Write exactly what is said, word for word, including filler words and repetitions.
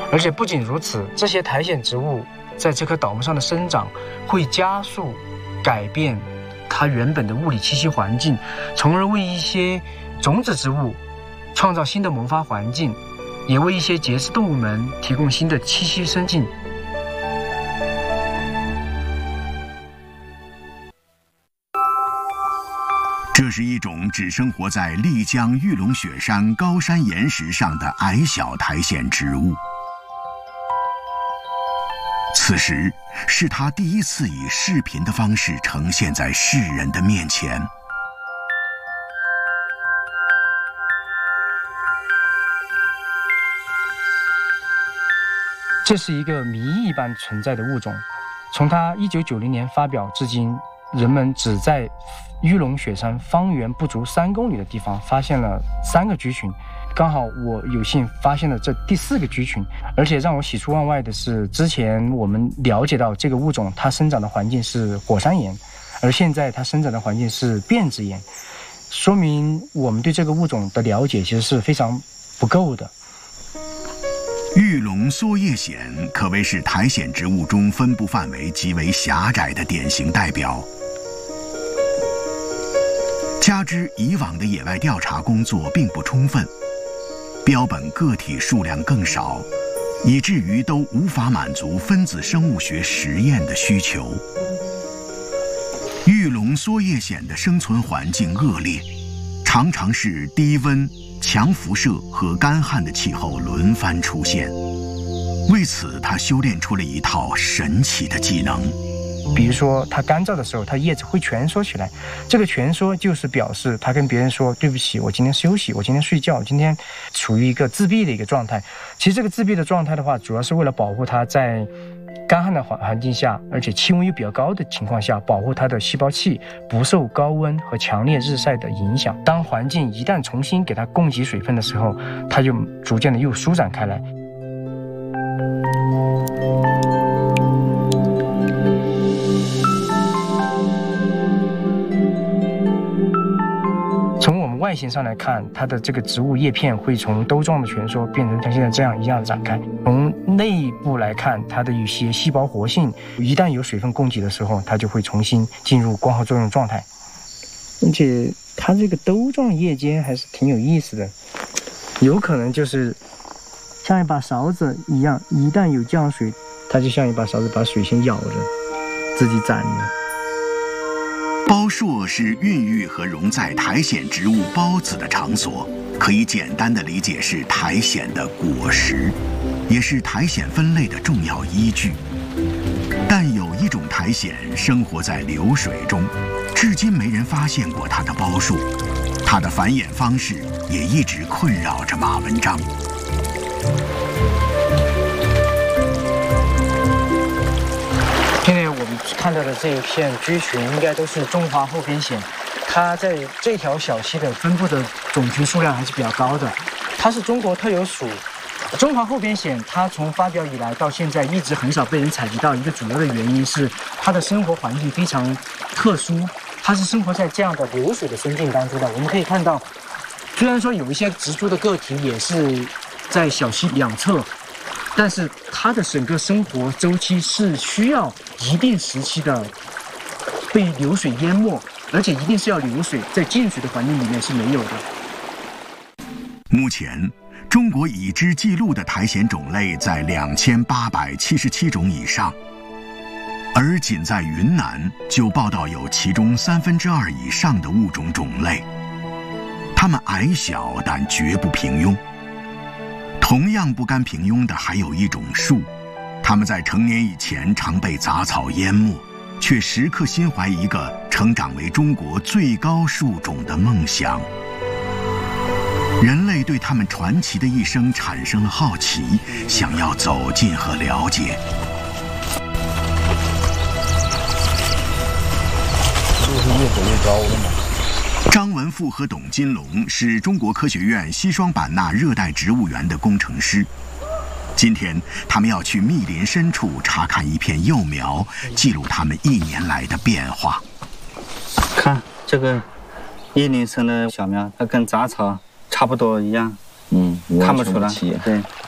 而且不仅如此，这些苔藓植物在这棵倒木上的生长会加速改变它原本的物理栖息环境，从而为一些种子植物创造新的萌发环境，也为一些节肢动物们提供新的栖息生境。 这是一种只生活在丽江玉龙雪山高山岩石上的矮小苔藓植物。此时是它第一次以视频的方式呈现在世人的面前。 这是一个谜一般存在的物种，从它一九九零年发表至今，人们只在玉龙雪山方圆不足三公里的地方发现了三个居群，刚好我有幸发现了这第四个居群，而且让我喜出望外的是，之前我们了解到这个物种它生长的环境是火山岩，而现在它生长的环境是变质岩，说明我们对这个物种的了解其实是非常不够的。 玉龙缩叶藓可谓是苔藓植物中分布范围极为狭窄的典型代表。加之以往的野外调查工作并不充分，标本个体数量更少，以至于都无法满足分子生物学实验的需求。玉龙缩叶藓的生存环境恶劣，常常是低温、强辐射和干旱的气候轮番出现。为此，它修炼出了一套神奇的技能。 比如说它干燥的时候，它叶子会蜷缩起来，这个蜷缩就是表示它跟别人说对不起，我今天休息，我今天睡觉，今天处于一个自闭的一个状态。其实这个自闭的状态的话，主要是为了保护它在干旱的环环境下，而且气温又比较高的情况下，保护它的细胞器不受高温和强烈日晒的影响。当环境一旦重新给它供给水分的时候，它就逐渐的又舒展开来。外形上来看，它的这个植物叶片会从兜状的蜷缩变成像现在这样一样展开。从内部来看，它的一些细胞活性，一旦有水分供给的时候，它就会重新进入光合作用状态。而且它这个兜状叶尖还是挺有意思的，有可能就是像一把勺子一样，一旦有降水，它就像一把勺子把水先舀着，自己攒着。 包硕是孕育和容载苔藓植物孢子的场所，可以简单的理解是苔藓的果实，也是苔藓分类的重要依据。但有一种苔藓生活在流水中，至今没人发现过它的包硕，它的繁衍方式也一直困扰着马文章。 现在我们看到的这一片居群应该都是中华后边藓，它在这条小溪的分布的种群数量还是比较高的。它是中国特有属。中华后边藓它从发表以来到现在一直很少被人采集到，一个主要的原因是它的生活环境非常特殊，它是生活在这样的流水的生境当中的。我们可以看到，虽然说有一些植株的个体也是在小溪两侧，但是它的整个生活周期是需要一定时期的被流水淹没，而且一定是要流水，在静水的环境里面是没有的。 目前，中国已知记录的苔藓种类在两千八百七十七种以上，而仅在云南就报道有其中三分之二以上的物种种类。它们矮小，但绝不平庸。同样不甘平庸的还有一种树，它们在成年以前常被杂草淹没，却时刻心怀一个成长为中国最高树种的梦想。人类对它们传奇的一生产生了好奇，想要走近和了解。 是不是越走越高了嘛？ 张文富和董金龙是中国科学院西双版纳热带植物园的工程师。今天，他们要去密林深处查看一片幼苗，记录它们一年来的变化。 看这个一厘深的小苗，它跟杂草差不多一样， 嗯， 看不出来。 对。